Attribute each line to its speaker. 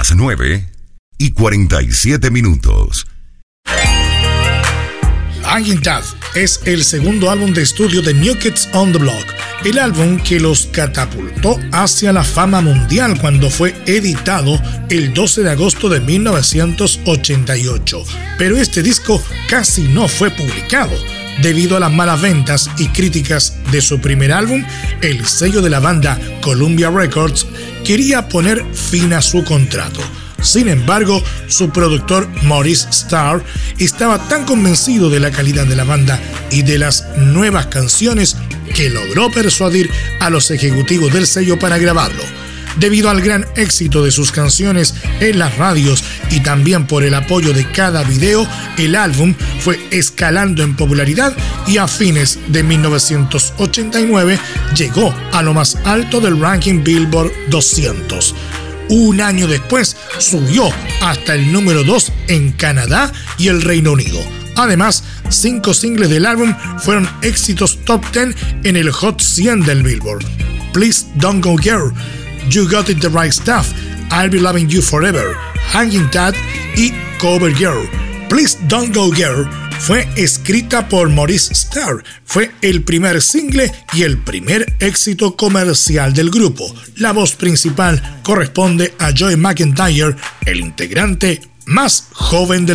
Speaker 1: las 9:47.
Speaker 2: Hanging Tough es el segundo álbum de estudio de New Kids on the Block, el álbum que los catapultó hacia la fama mundial cuando fue editado el 12 de agosto de 1988. Pero este disco casi no fue publicado. Debido a las malas ventas y críticas de su primer álbum, el sello de la banda Columbia Records quería poner fin a su contrato. Sin embargo, su productor Maurice Starr estaba tan convencido de la calidad de la banda y de las nuevas canciones que logró persuadir a los ejecutivos del sello para grabarlo. Debido al gran éxito de sus canciones en las radios y también por el apoyo de cada video, el álbum fue escalando en popularidad y a fines de 1989 llegó a lo más alto del ranking Billboard 200. Un año después subió hasta el número 2 en Canadá y el Reino Unido. Además, 5 singles del álbum fueron éxitos top 10 en el Hot 100 del Billboard: Please Don't Go Girl, You Got It The Right Stuff, I'll Be Loving You Forever, Hanging Tough y Cover Girl. Please Don't Go Girl fue escrita por Maurice Starr, fue el primer single y el primer éxito comercial del grupo. La voz principal corresponde a Joey McIntyre, el integrante más joven del